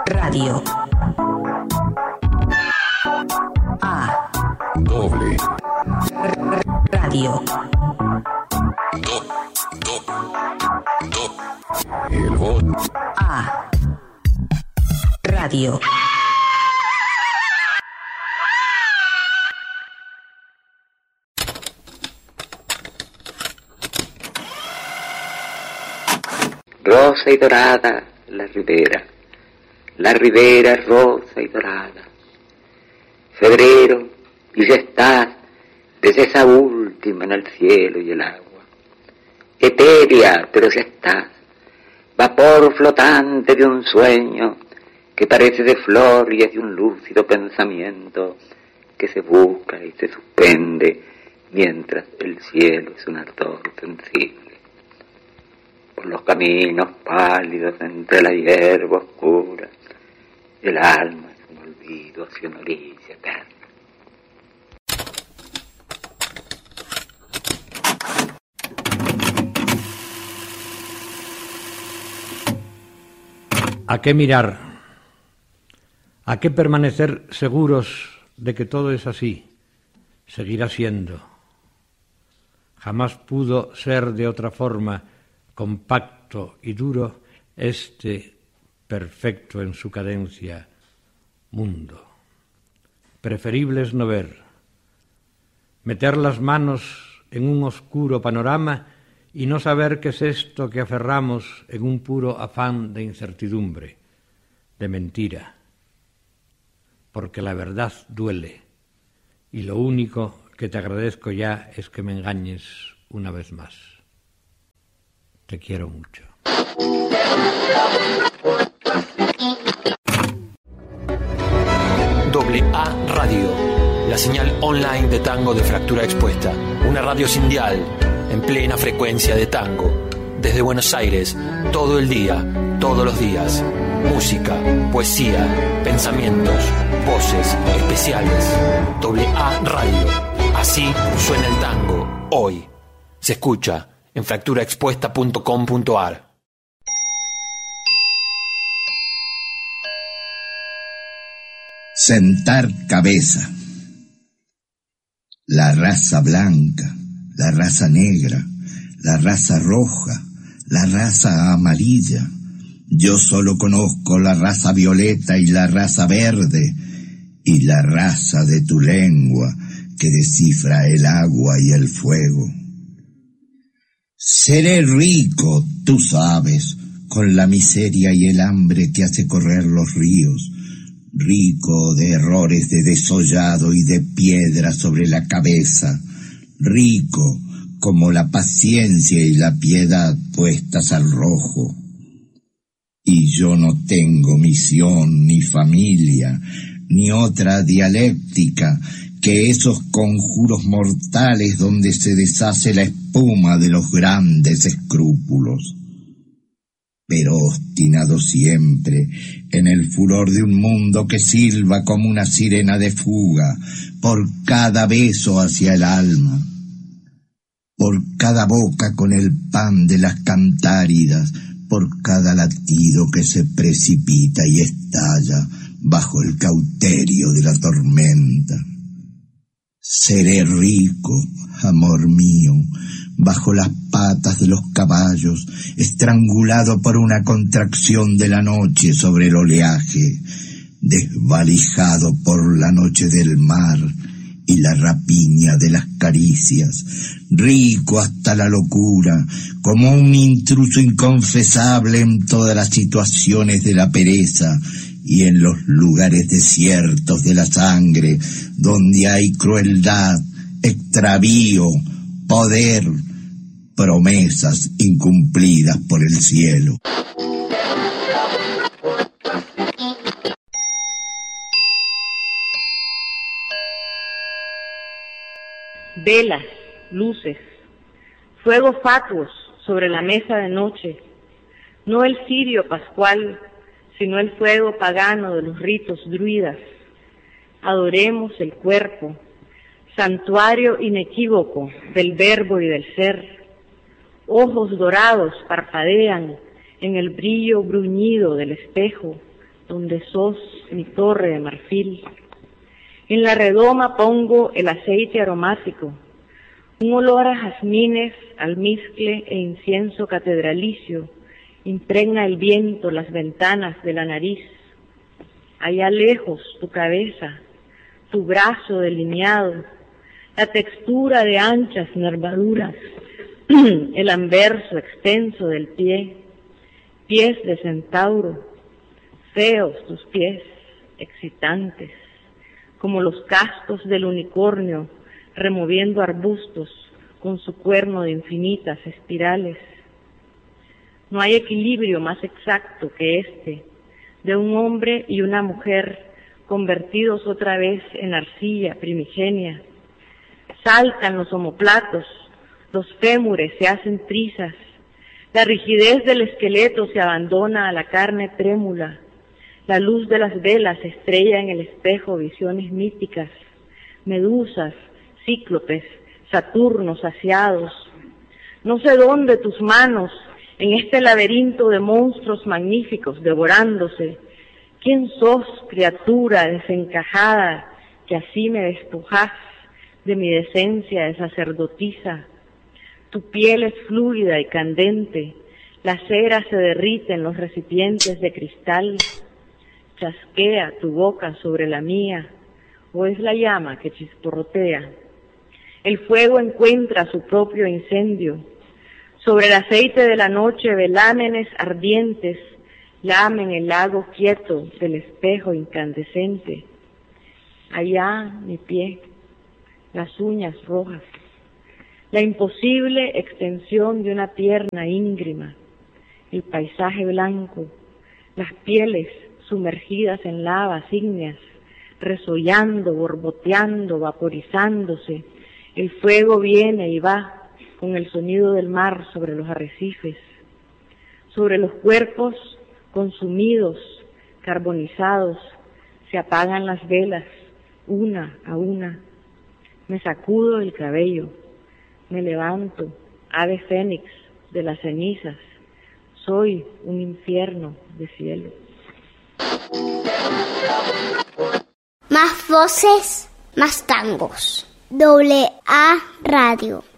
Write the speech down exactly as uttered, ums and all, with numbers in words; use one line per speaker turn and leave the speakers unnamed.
Radio. A.
Doble.
Radio.
Do, do, do. El bot.
A. Radio.
Rosa y dorada la ribera, la ribera rosa y dorada. Febrero, y ya estás desde esa última en el cielo y el agua. Etérea, pero ya estás, vapor flotante de un sueño que parece de flor y es de un lúcido pensamiento que se busca y se suspende mientras el cielo es un ardor sensible. Por los caminos pálidos entre la hierba oscura, el alma es un olvido hacia una orilla eterna.
¿A qué mirar? ¿A qué permanecer seguros de que todo es así? Seguirá siendo. Jamás pudo ser de otra forma, compacto y duro, este perfecto en su cadencia mundo. Preferible es no ver, meter las manos en un oscuro panorama y no saber qué es esto que aferramos en un puro afán de incertidumbre, de mentira, porque la verdad duele y lo único que te agradezco ya es que me engañes una vez más. Te quiero mucho.
Doble A Radio, la señal online de tango de Fractura Expuesta. Una radio sin dial, en plena frecuencia de tango. Desde Buenos Aires, todo el día, todos los días. Música, poesía, pensamientos, voces, especiales. Doble A Radio. Así suena el tango, hoy. Se escucha en fractura expuesta punto com punto a r.
Sentar cabeza. La raza blanca, la raza negra, la raza roja, la raza amarilla. Yo solo conozco la raza violeta y la raza verde y la raza de tu lengua que descifra el agua y el fuego. Seré rico, tú sabes, con la miseria y el hambre que hace correr los ríos, rico de errores de desollado y de piedra sobre la cabeza, rico como la paciencia y la piedad puestas al rojo. Y yo no tengo misión, ni familia, ni otra dialéctica que esos conjuros mortales donde se deshace la espuma de los grandes escrúpulos. Pero obstinado siempre en el furor de un mundo que silba como una sirena de fuga por cada beso hacia el alma, por cada boca con el pan de las cantáridas, por cada latido que se precipita y estalla bajo el cauterio de la tormenta. Seré rico, amor mío, bajo las patas de los caballos, estrangulado por una contracción de la noche sobre el oleaje, desvalijado por la noche del mar y la rapiña de las caricias, rico hasta la locura, como un intruso inconfesable en todas las situaciones de la pereza y en los lugares desiertos de la sangre, donde hay crueldad, extravío, poder, promesas incumplidas por el cielo.
Velas, luces, fuegos fatuos sobre la mesa de noche, no el cirio pascual, sino el fuego pagano de los ritos druidas. Adoremos el cuerpo, santuario inequívoco del verbo y del ser. Ojos dorados parpadean en el brillo bruñido del espejo, donde sos mi torre de marfil. En la redoma pongo el aceite aromático, un olor a jazmines, almizcle e incienso catedralicio, impregna el viento las ventanas de la nariz. Allá lejos tu cabeza, tu brazo delineado, la textura de anchas nervaduras, el anverso extenso del pie, pies de centauro, feos tus pies, excitantes, como los cascos del unicornio, removiendo arbustos con su cuerno de infinitas espirales. No hay equilibrio más exacto que este, de un hombre y una mujer convertidos otra vez en arcilla primigenia. Saltan los omoplatos, los fémures se hacen trizas, la rigidez del esqueleto se abandona a la carne trémula, la luz de las velas estrella en el espejo visiones míticas, medusas, cíclopes, saturnos saciados. No sé dónde tus manos, en este laberinto de monstruos magníficos devorándose. ¿Quién sos, criatura desencajada, que así me despojás de mi decencia de sacerdotisa? Tu piel es fluida y candente, la cera se derrite en los recipientes de cristal, chasquea tu boca sobre la mía, o es la llama que chisporrotea. El fuego encuentra su propio incendio. Sobre el aceite de la noche velámenes ardientes lamen el lago quieto del espejo incandescente. Allá mi pie, las uñas rojas, la imposible extensión de una pierna íngrima, el paisaje blanco, las pieles sumergidas en lavas ígneas, resollando, borboteando, vaporizándose. El fuego viene y va con el sonido del mar sobre los arrecifes, sobre los cuerpos consumidos, carbonizados, se apagan las velas, una a una. Me sacudo el cabello, me levanto, ave fénix de las cenizas, soy un infierno de cielo.
Más voces, más tangos. Doble A Radio.